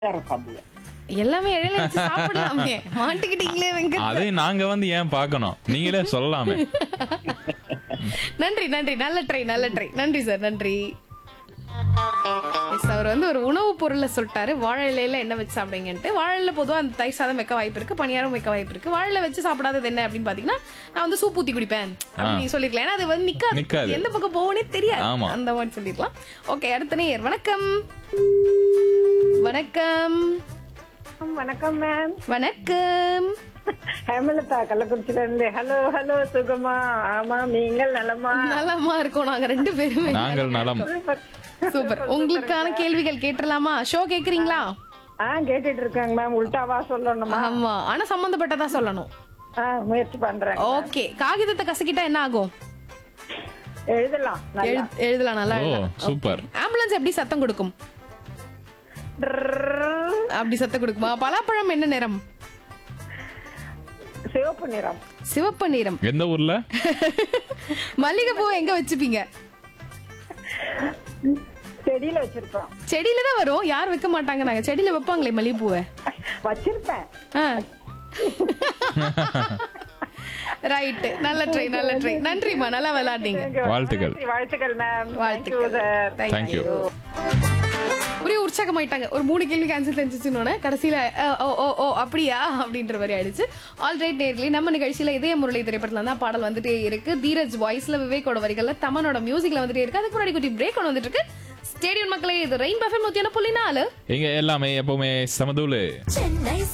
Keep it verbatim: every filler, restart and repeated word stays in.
சாப்பிடுவேன். எல்லாமே இடையில வச்சு சாப்பிடலாமே. மாட்டிக்கிட்டீங்களே வெங்கட். அதை நாங்க வந்து ஏன் பார்க்கணும், நீங்களே சொல்லலாமே. நன்றி நன்றி நல்ல ட்ரை நல்ல ட்ரை நன்றி சார் நன்றி. எஸ், அவர் வந்து ஒரு உணவு பொருளை சொல்லிட்டாரு. வாழை இலையில என்ன வச்சு சாப்பிடுங்கன்ட்டு. வாழை இலையில பொதுவாக அந்த தயிர் சாதம் வைக்க வாய்ப்பு இருக்கு, பணியாரம் வைக்க வாய்ப்பு இருக்கு. வாழை இலை வச்சு சாப்பிடாதது என்ன அப்படின்னு பாத்தீங்கன்னா, நான் வந்து சூப் ஊத்தி குடிப்பேன் அப்படின்னு சொல்லிருக்கலாம். ஏன்னா அது வந்து நிக்காது, நிக்காது. எந்த பக்கம் போகனே தெரியாது. ஆமா. அந்த மாதிரி சொல்லிருக்கலாம். ஓகே, அடுத்த நேயர். வணக்கம் வணக்கம் வணக்கம் மேம். வணக்கம். ஹேமலதா கள்ளக்குறிச்சில இருந்து. ஹலோ ஹலோ சுகமா? ஆமா, நீங்கள் நலமா? நலமா இருக்கோம் நாங்க ரெண்டு பேருமே. நாங்கள் நலம். சூப்பர். உங்களுக்கான கேள்விகள் கேட்டுடலாமா? ஷோ கேக்குறீங்களா? ஆ, கேட்டுட்டு இருக்காங்க மேம். உல்டாவா சொல்லணுமா? ஆமா, ஆனா சம்பந்தப்பட்டதா சொல்லணும். ஆ, முயற்சி பண்றேன். ஓகே, காகிதத்தை கசக்கிட்டா என்ன ஆகும்? எழுதலாம் நல்லா. எழு- எழுதலாம், நல்லா ஓ எழுதலாம். சூப்பர். ஆம்புலன்ஸ் எப்படி சத்தம் கொடுக்கும்? அப்படி சத்தம் கொடுக்குமா? பலாப்பழம் என்ன நிறம்? சிவப்பு நிறம். சிவப்பு நிறம். எந்த ஊர்ல? மல்லிகை பூ எங்க வச்சுப்பீங்க? செடியில வச்சிருக்கோம். செடியில தான் வரும், யார் வைக்க மாட்டாங்க. நாங்க செடியில வைப்பாங்களே மல்லிகை பூவை. வச்சிருப்பேன். ரைட், நல்ல ட்ரை நல்ல ட்ரை. நன்றிமா, நல்லா விளையாடுங்க. வாழ்த்துக்கள். வாழ்த்துக்கள் மேம். வாழ்த்துக்கள். Thank Thank you. you. ஒரே உற்சாகமாயிட்டாங்க. ஒரு மூணு கேள்விக்கு ஆன்சர் தெரிஞ்சிச்சுன்னு கடைசியில அஹ், ஓ ஓ ஓ அப்படியா அப்படின்ற மாதிரி ஆயிடுச்சு. ஆல்ரைட் நேர்களே, நம்ம நிகழ்ச்சியில இதய முரளி திரைப்படத்துல தான் பாடல் வந்துட்டே இருக்கு. தீரஜ் வாய்ஸ்ல, விவேக்கோட வரிகள்ல, தமனோட மியூசிக்ல வந்துட்டே இருக்கு. அதுக்கு முன்னாடி குட்டி பிரேக் ஒன்று வந்துட்டு இருக்கு. ஸ்டேடியம் மக்களே, இது ரெயின் பஃபன் நூத்தி ஒன்று புள்ளி நாலு. இங்க எல்லாமே எப்பவுமே சமதூளு.